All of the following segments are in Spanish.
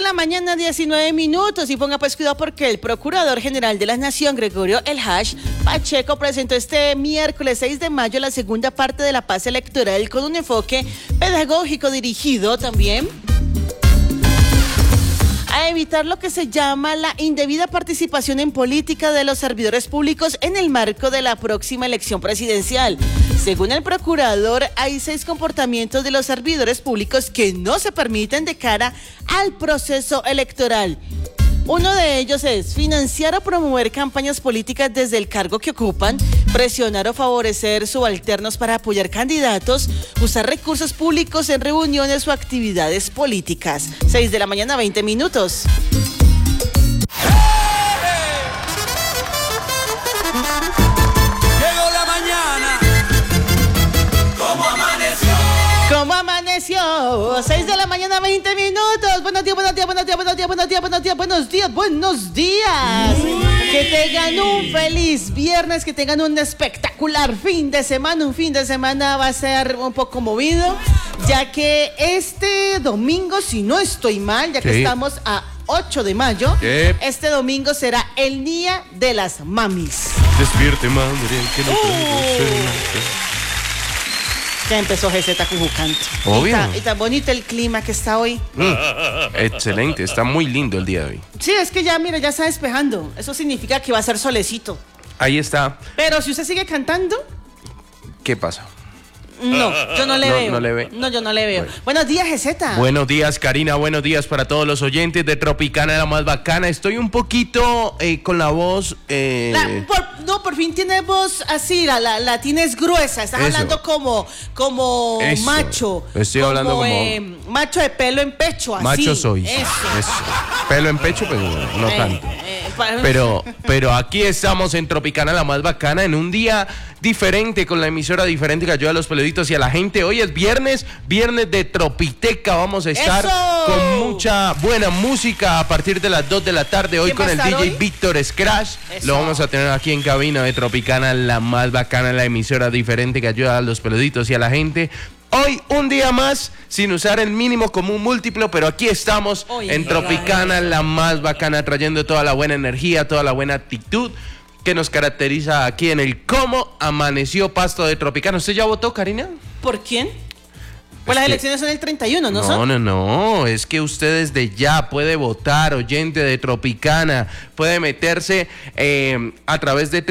la mañana, 19 minutos. Y ponga pues cuidado porque el Procurador General de la Nación, Gregorio El Hash Pacheco, presentó este miércoles 6 de mayo la segunda parte de la paz electoral con un enfoque pedagógico dirigido también a evitar lo que se llama la indebida participación en política de los servidores públicos en el marco de la próxima elección presidencial. Según el procurador, hay 6 comportamientos de los servidores públicos que no se permiten de cara al proceso electoral. Uno de ellos es financiar o promover campañas políticas desde el cargo que ocupan, presionar o favorecer subalternos para apoyar candidatos, usar recursos públicos en reuniones o actividades políticas. 6 de la mañana, 20 minutos. Llegó la mañana. ¿Cómo amaneció? ¿Cómo amaneció? 6 de la mañana, 20 minutos. Buenos días, buenos días, buenos días, buenos días, buenos días, buenos días, buenos días, buenos días. Que tengan un feliz viernes, que tengan un espectacular fin de semana. Un fin de semana va a ser un poco movido, ya que este domingo, si no estoy mal, ya que estamos a 8 de mayo, este domingo será el Día de las Mamis. Despierte, madre, que no puedo ser. Ya empezó GZ Cujucanto. Obvio. Y tan bonito el clima que está hoy. Excelente, está muy lindo el día de hoy. Sí, es que ya, mira, ya está despejando. Eso significa que va a ser solecito. Ahí está. Pero si usted sigue cantando, ¿Qué pasa? no, yo no le veo. No le ve. No, yo no le veo. Bueno. Buenos días, GZ. Buenos días, Karina. Buenos días para todos los oyentes de Tropicana, la más bacana. Estoy un poquito con la voz. Por fin tienes voz así, la tienes gruesa. Estás Eso. hablando como Eso. macho. Estoy hablando como macho de pelo en pecho, así. macho soy. Eso. Pelo en pecho, pero no tanto. Pero aquí estamos en Tropicana, la más bacana, en un día diferente, con la emisora diferente que ayuda a los peluditos y a la gente. Hoy es viernes de Tropiteca. Vamos a estar con mucha buena música a partir de las 2 de la tarde. Hoy con el DJ hoy? Víctor Scratch. Eso. Lo vamos a tener aquí en cabina de Tropicana, la más bacana, la emisora diferente que ayuda a los peluditos y a la gente. Hoy un día más sin usar el mínimo común múltiplo, pero aquí estamos en Tropicana, la más bacana, trayendo toda la buena energía, toda la buena actitud que nos caracteriza aquí en el Cómo Amaneció Pasto de Tropicana. ¿Usted ya votó, Karina? ¿Por quién? Pues las elecciones son el 31, ¿no son? No, es que usted desde ya puede votar, oyente de Tropicana, puede meterse a través de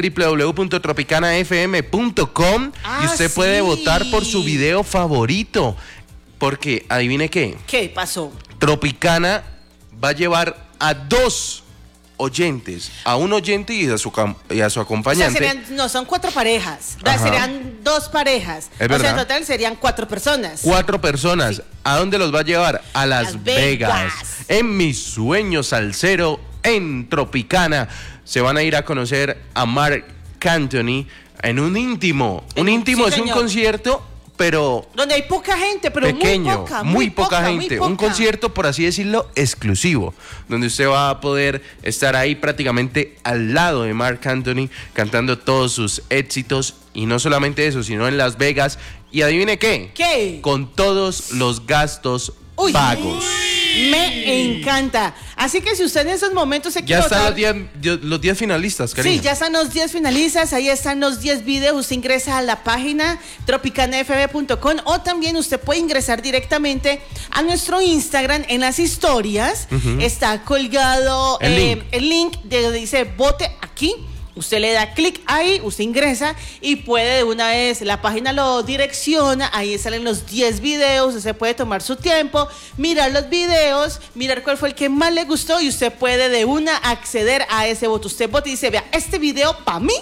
www.tropicanafm.com y usted puede votar por su video favorito, porque adivine qué. ¿Qué pasó? Tropicana va a llevar a 2 oyentes, a un oyente y a su acompañante. O sea, son 4 parejas. Serían 2 parejas. Es verdad. O sea, en total serían 4 personas. 4 personas. Sí. ¿A dónde los va a llevar? A Las Vegas. En Mi Sueño Salsero, en Tropicana. Se van a ir a conocer a Marc Anthony en un íntimo. Un íntimo es un concierto, pero donde hay poca gente, pero pequeño, muy poca gente. Un concierto, por así decirlo, exclusivo, donde usted va a poder estar ahí prácticamente al lado de Marc Anthony, cantando todos sus éxitos. Y no solamente eso, sino en Las Vegas. Y adivine qué. ¿Qué? Con todos los gastos pagos. Me encanta. Así que si usted en esos momentos se quiere ya están votar, los 10 finalistas, Karina. Sí, ya están los 10 finalistas. Ahí están los 10 videos. Usted ingresa a la página tropicanafm.com o también usted puede ingresar directamente a nuestro Instagram. En las historias está colgado el link de donde dice vote aquí. Usted le da clic ahí, usted ingresa y puede de una vez, la página lo direcciona, ahí salen los 10 videos, usted puede tomar su tiempo, mirar los videos, mirar cuál fue el que más le gustó y usted puede de una acceder a ese voto. Usted vota y dice, vea, este video para mí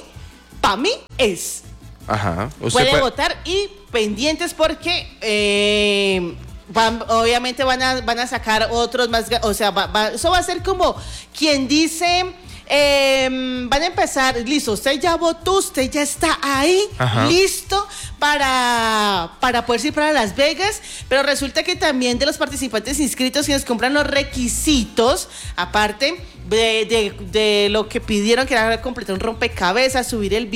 es. Ajá. Puede votar y pendientes porque obviamente van a sacar otros más, o sea, eso va a ser como quien dice... van a empezar, listo, usted ya votó, usted ya está ahí, listo para poder ir para Las Vegas, pero resulta que también de los participantes inscritos quienes compran los requisitos, aparte de lo que pidieron, que era completar un rompecabezas, subir el video,